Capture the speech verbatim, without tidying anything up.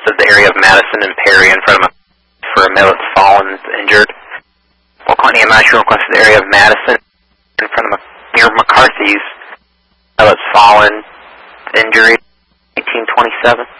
of the area of Madison and Perry in front of a, for a male that's fallen injured. Oakland E M S, you requested the area of Madison in front of a, near McCarthy's, male that's fallen injury, eighteen twenty-seven.